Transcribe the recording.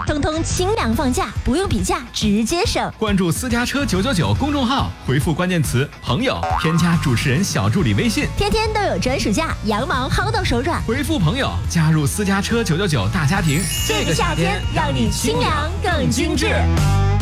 通通清凉放假，不用比价，直接省。 关注私家车999公众号，回复关键词朋友，添加主持人小助理微信， 天天都有专属价，羊毛薅到手软。 回复朋友，加入私家车999大家庭。 这个夏天让你清凉更精致。